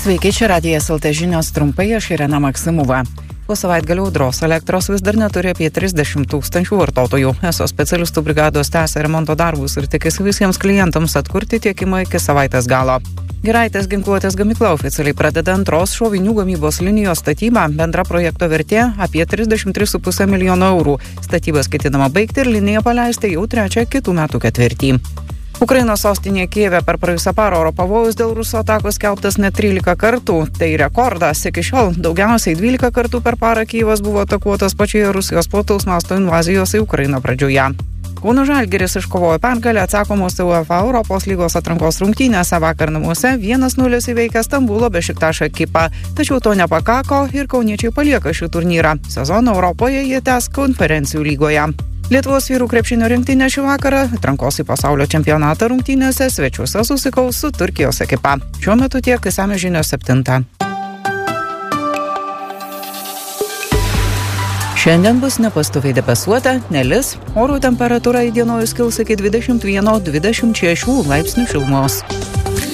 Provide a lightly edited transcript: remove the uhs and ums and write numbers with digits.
Sveiki, čia Radijas LT žinios trumpai, aš Irena Maksimova. Po savaitgalio audros elektros vis dar neturi apie 30 000 vartotojų. ESO specialistų brigados tęsia remonto darbus ir tikisi visiems klientams atkurti tiekimą iki savaitės galo. Giraitės ginkluotės gamykla oficialiai pradeda antros šovinių gamybos linijos statybą. Bendra projekto vertė apie 33,5 milijono eurų. Statybas ketinama baigti ir liniją paleisti jau trečią kitų metų ketvirtį. Ukrainos sostinėje Kijeve per praėjusią parą oro pavojus dėl rusų atakos skelbtas net 13 kartų. Tai rekordas. Iki šiol daugiausiai 12 kartų per parą Kijevas buvo atakuotas pačioje Rusijos plataus masto invazijos į Ukrainą pradžioje. Kauno Žalgiris iškovojo pergalę atsakomos UEFA Europos lygos atrankos rungtynėse. Vakar namuose 1-0 įveikė Stambulo Bešiktašo ekipą. Tačiau to nepakako ir kauniečiai palieka šį turnyrą. Sezoną Europoje jie tęs konferencijų lygoje. Lietuvos vyrų krepšinio rinktinė šį vakarą atrankos į pasaulio čempionatą rungtynėse svečiuose susikaus su Turkijos ekipa. Šiuo metu tiek, išsamios žinios 7. Šiandien bus nepastoviai debesuota, nelis, oro temperatūra įdienojus kils iki 21-26 laipsnių šilumos.